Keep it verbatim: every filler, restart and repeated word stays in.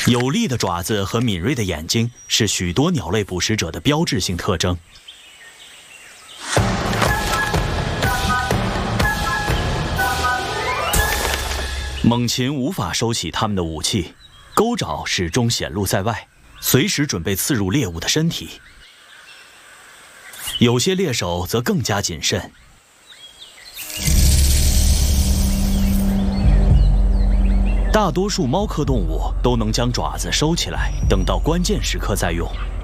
有力的爪子和敏锐的眼睛是许多鸟类捕食者的标志性特征。猛禽无法收起它们的武器，钩爪始终显露在外，随时准备刺入猎物的身体。有些猎手则更加谨慎。 大多数猫科动物都能将爪子收起来，等到关键时刻再用。